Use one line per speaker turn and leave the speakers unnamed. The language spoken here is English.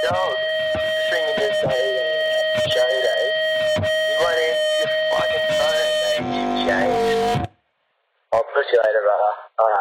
dog. Just ringing to say show day. You won't answer your fucking phone, mate. James. I'll push you later, brother. Alright.